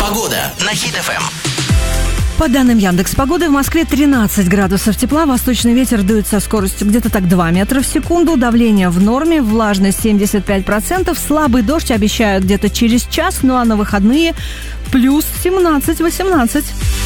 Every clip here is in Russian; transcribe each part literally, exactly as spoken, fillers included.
Погода на Хит-ФМ. По данным Яндекс.Погоды, в Москве тринадцать градусов тепла, восточный ветер дует со скоростью где-то так два метра в секунду, давление в норме, влажность семьдесят пять процентов, слабый дождь обещают где-то через час, ну а на выходные плюс семнадцать-восемнадцать.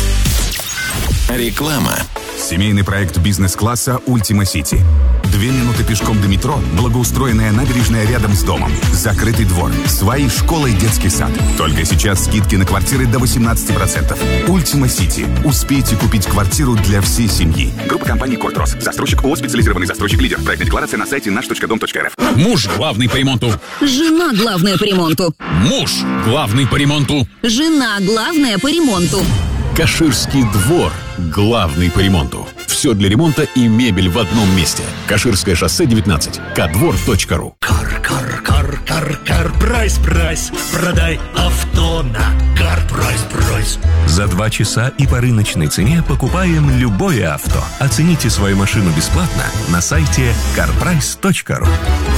Реклама. Семейный проект бизнес-класса «Ультима Сити». Две минуты пешком до метро, благоустроенная набережная рядом с домом, закрытый двор, свои школа и детский сад. Только сейчас скидки на квартиры до восемнадцать процентов. «Ультима Сити». Успейте купить квартиру для всей семьи. Группа компаний «Кортрос». Застройщик ООО «Специализированный застройщик-лидер». Проектная декларация на сайте наш точка дом точка эр эф. Муж главный по ремонту. Жена главная по ремонту. Муж главный по ремонту. Жена главная по ремонту. Каширский двор главный по ремонту. Все для ремонта и мебель в одном месте. Каширское шоссе девятнадцать. кадвор точка ру. Кар, кар, кар, кар, кар, прайс, прайс. Продай авто на Кар Прайс, прайс. За два часа и по рыночной цене покупаем любое авто. Оцените свою машину бесплатно на сайте кар прайс точка ру.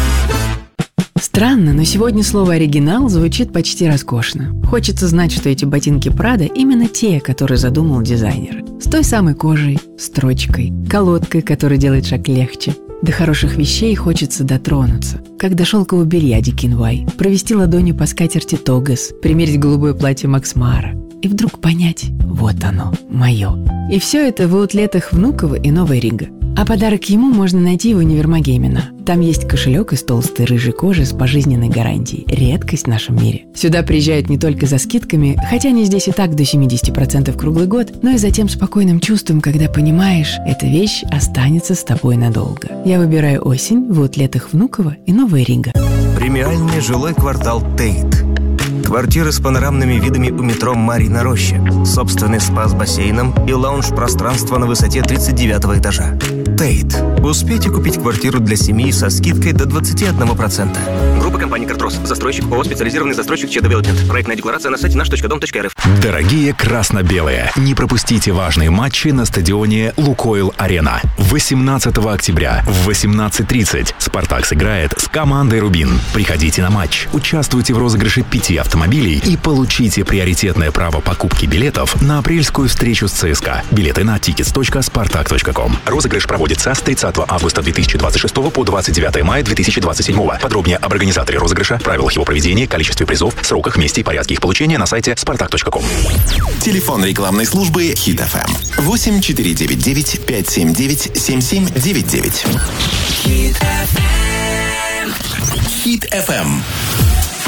Странно, но сегодня слово «оригинал» звучит почти роскошно. Хочется знать, что эти ботинки Прада именно те, которые задумал дизайнер. С той самой кожей, строчкой, колодкой, которая делает шаг легче. До хороших вещей хочется дотронуться. Как до шелкового белья Дикинвай, провести ладонью по скатерти Тогас, примерить голубое платье Макс Мара. И вдруг понять – вот оно, мое. И все это в аутлетах Внуково и Новой Рига. А подарок ему можно найти в универмаге «Имена». Там есть кошелек из толстой рыжей кожи с пожизненной гарантией. Редкость в нашем мире. Сюда приезжают не только за скидками, хотя они здесь и так до семьдесят процентов круглый год, но и за тем спокойным чувством, когда понимаешь, эта вещь останется с тобой надолго. Я выбираю осень в аутлетах Внуково и Новой Рига. Премиальный жилой квартал «Тейт». Квартиры с панорамными видами у метро «Марьина Роща», собственный спа с бассейном и лаунж-пространство на высоте тридцать девятого этажа. «Тейт». Успейте купить квартиру для семьи со скидкой до двадцать один процент. Группа компаний «Кортрос». Застройщик ООО «Специализированный застройщик Че Девелопмент». Проектная декларация на сайте наш точка дом точка эр эф. Дорогие красно-белые, не пропустите важные матчи на стадионе «Лукойл-Арена». восемнадцатого октября в восемнадцать тридцать «Спартак» сыграет с командой «Рубин». Приходите на матч, участвуйте в розыгрыше пяти автомобилей и получите приоритетное право покупки билетов на апрельскую встречу с ЦСКА. Билеты на тикетс точка спартак точка ком. Розыгрыш проводится с тридцатого августа две тысячи двадцать шестого по двадцать девятое мая две тысячи двадцать седьмого. Подробнее об организаторе розыгрыша, правилах его проведения, количестве призов, сроках, месте и порядке их получения на сайте спартак точка ком. Телефон рекламной службы Хит-ФМ. восемь четыре девять девять пять семь девять семь семь девять девять. Хит-ФМ. Хит-ФМ.